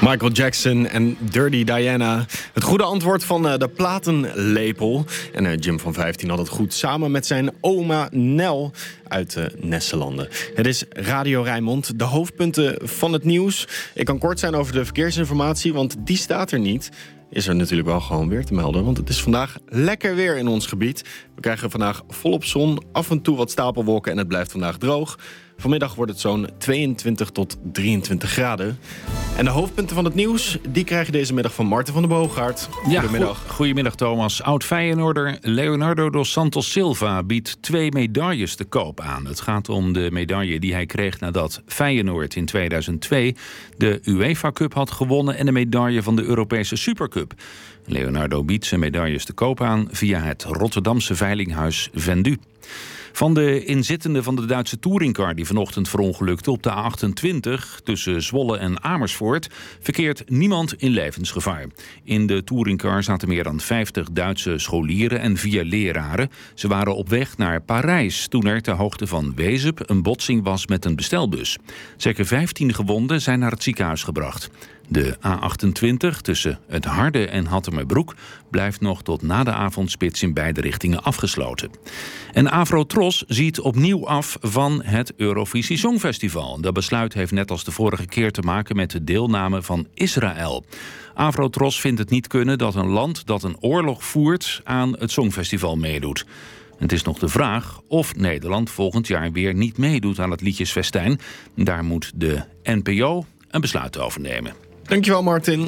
Michael Jackson en Dirty Diana. Het goede antwoord van de platenlepel. En Jim van 15 had het goed samen met zijn oma Nel uit Nesselanden. Het is Radio Rijnmond. De hoofdpunten van het nieuws. Ik kan kort zijn over de verkeersinformatie, want die staat er niet. Is er natuurlijk wel gewoon weer te melden, want het is vandaag lekker weer in ons gebied. We krijgen vandaag volop zon, af en toe wat stapelwolken en het blijft vandaag droog. Vanmiddag wordt het zo'n 22 tot 23 graden. En de hoofdpunten van het nieuws, die krijg je deze middag van Marten van der Boogaard. Goedemiddag. Goedemiddag Thomas. Oud-Feyenoorder Leonardo dos Santos Silva biedt 2 medailles te koop aan. Het gaat om de medaille die hij kreeg nadat Feyenoord in 2002 de UEFA Cup had gewonnen en de medaille van de Europese Supercup. Leonardo biedt zijn medailles te koop aan via het Rotterdamse veilinghuis Vendu. Van de inzittenden van de Duitse touringcar die vanochtend verongelukte op de A28 tussen Zwolle en Amersfoort verkeert niemand in levensgevaar. In de touringcar zaten meer dan 50 Duitse scholieren en 4 leraren. Ze waren op weg naar Parijs toen er ter hoogte van Wezep een botsing was met een bestelbus. Zeker 15 gewonden zijn naar het ziekenhuis gebracht. De A28 tussen het Harde en Hattemerbroek blijft nog tot na de avondspits in beide richtingen afgesloten. En Afro-Tros ziet opnieuw af van het Eurovisie Songfestival. Dat besluit heeft net als de vorige keer te maken met de deelname van Israël. Afro-Tros vindt het niet kunnen dat een land dat een oorlog voert aan het Songfestival meedoet. Het is nog de vraag of Nederland volgend jaar weer niet meedoet aan het liedjesfestijn. Daar moet de NPO een besluit over nemen. Dankjewel, Martin.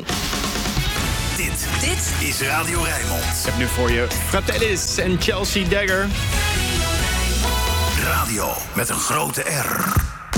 Dit is Radio Rijnmond. Ik heb nu voor je Fratellis en Chelsea Dagger. Radio met een grote R.